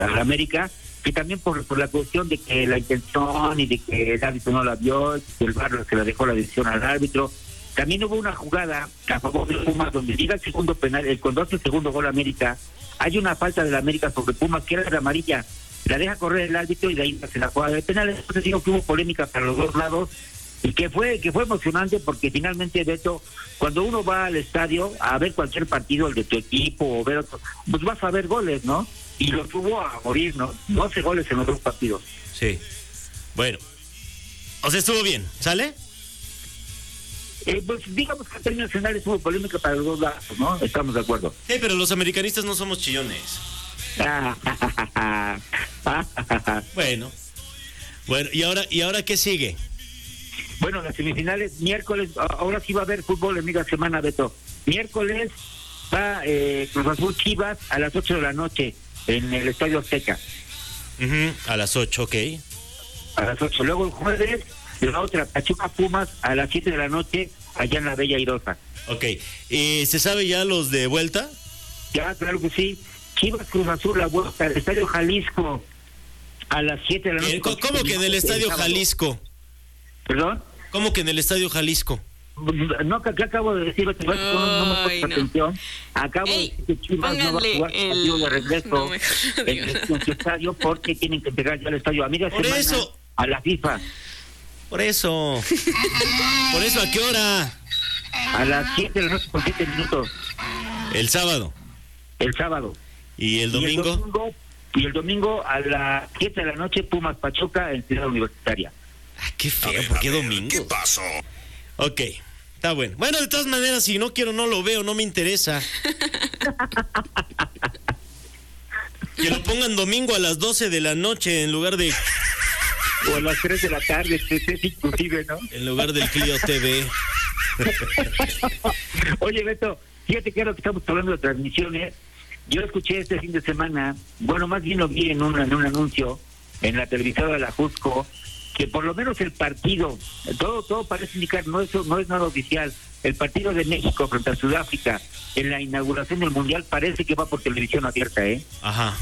al América, que también por la cuestión de que la intención y de que el árbitro no la vio, que el VAR se la dejó la decisión al árbitro. También hubo una jugada a favor de Pumas donde llega el segundo penal, cuando hace el segundo gol América, hay una falta de la América sobre Pumas que era de amarilla, la deja correr el árbitro y de ahí se la juega de penal. Entonces digo que hubo polémica para los dos lados y que fue emocionante porque finalmente, Beto, cuando uno va al estadio a ver cualquier partido, el de tu equipo o ver otro, pues vas a ver goles, ¿no? Y lo tuvo a morir, ¿no? 12 goles en los dos partidos. Sí. Bueno. O sea, estuvo bien, ¿sale? Pues digamos que en términos generales hubo polémica para los dos lados, ¿no? Estamos de acuerdo. Sí, pero los americanistas no somos chillones. Bueno, ¿y ahora qué sigue? Bueno, las semifinales, miércoles, ahora sí va a haber fútbol en media semana, Beto. Miércoles va Cruz Azul Chivas a las 8 de la noche en el Estadio Azteca. A las 8, ok. A las 8. Luego el jueves, la otra, Pachuca Pumas a las 7 de la noche allá en la Bella Airosa. Ok. ¿Se sabe ya los de vuelta? Ya, claro que sí. Chivas Cruz Azul, la vuelta al Estadio Jalisco a las 7 de la noche. ¿Cómo que en el Estadio Jalisco? ¿Perdón? ¿Cómo que en el Estadio Jalisco? No, que acabo de decir, no me puesto atención. Acabo de decir que Chivas no va a jugar su partido de regreso en su estadio porque tienen que entregar ya el estadio a media semana eso, a la FIFA. Por eso, ¿a qué hora? A las 7 de la noche por 7 minutos. El sábado. El sábado. ¿Y el domingo? Y el domingo a las 7 de la noche Pumas Pachuca en Ciudad Universitaria. Qué feo, ¿por qué domingo? ¿Qué pasó? Ok, está bueno. Bueno, de todas maneras, si no quiero, no lo veo, no me interesa. Que lo pongan domingo a las 12 de la noche en lugar de... O a las 3 de la tarde, inclusive, ¿no? En lugar del Clio TV. Oye, Beto, fíjate que ahora que estamos hablando de transmisiones, yo escuché este fin de semana, bueno, más bien lo vi en un anuncio en la televisora de la Jusco, que por lo menos el partido, todo parece indicar, no es nada oficial, el partido de México frente a Sudáfrica en la inauguración del Mundial parece que va por televisión abierta, Ajá.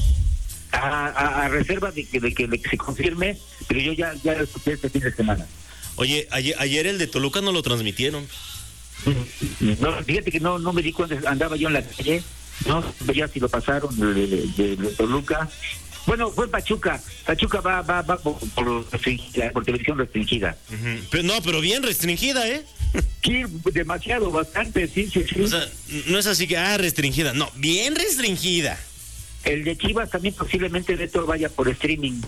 A reserva de que se confirme, pero yo ya lo escuché este fin de semana. Oye, ayer el de Toluca no lo transmitieron. No, fíjate que no me di cuenta, andaba yo en la calle, no veía si lo pasaron de Toluca. Bueno, fue Pachuca va por televisión restringida. Pero bien restringida, ¿eh? Sí, demasiado, bastante, sí. O sea, no es así que, restringida, no, bien restringida. El de Chivas también posiblemente Beto vaya por streaming.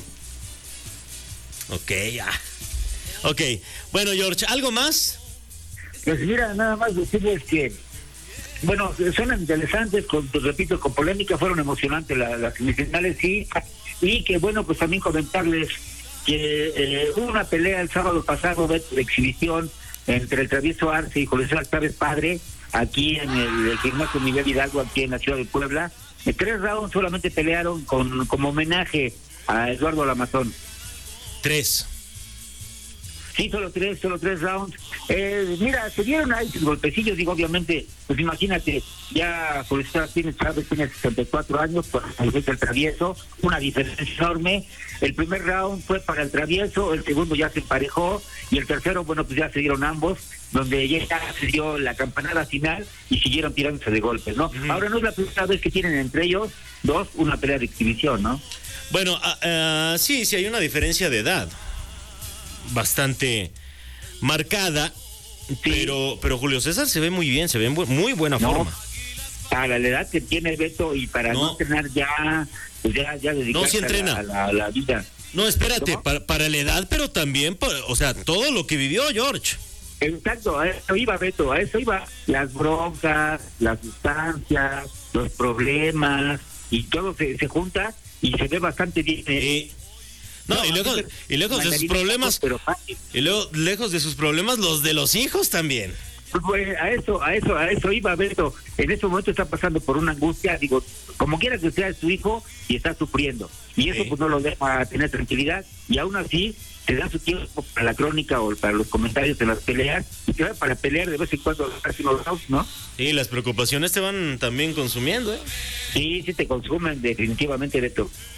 Ok, ya. Ok, bueno, George, ¿algo más? Pues mira, nada más decirles que, bueno, son interesantes, repito, con polémica, fueron emocionantes las semifinales, sí, y que bueno, pues también comentarles que hubo una pelea el sábado pasado de exhibición entre el Travieso Arce y José Chávez Padre, aquí en el gimnasio Miguel Hidalgo, aquí en la ciudad de Puebla. 3 rounds solamente pelearon como homenaje a Eduardo Lamazón. 3. Sí, solo tres rounds. Mira, se dieron ahí golpecillos, digo, obviamente, pues imagínate, ya Chávez tiene 64 años, pues es el Travieso, una diferencia enorme. El primer round fue para el Travieso, el segundo ya se emparejó, y el tercero, bueno, pues ya se dieron ambos, donde ya se dio la campanada final y siguieron tirándose de golpes, ¿no? Ahora no es la primera vez que tienen entre ellos dos una pelea de exhibición, ¿no? Bueno, sí hay una diferencia de edad bastante marcada, sí. Pero Julio César se ve muy bien, se ve en muy buena forma. A la edad que tiene Beto y para no tener ya dedicarse no se entrena a la vida. No, espérate, para la edad, pero también, o sea, todo lo que vivió George. Exacto, a eso iba Beto, a eso iba. Las broncas, las sustancias, los problemas, y todo se junta y se ve bastante bien. Y lejos de sus problemas, lejos de sus problemas, los de los hijos también. Pues a eso iba Beto. En este momento está pasando por una angustia, digo, como quiera que sea su hijo y está sufriendo. Y eso pues no lo deja tener tranquilidad y aún así se da su tiempo para la crónica o para los comentarios de las peleas y se va para pelear de vez en cuando casi los dos, ¿no? Y las preocupaciones te van también consumiendo, ¿eh? Sí, te consumen definitivamente, Beto.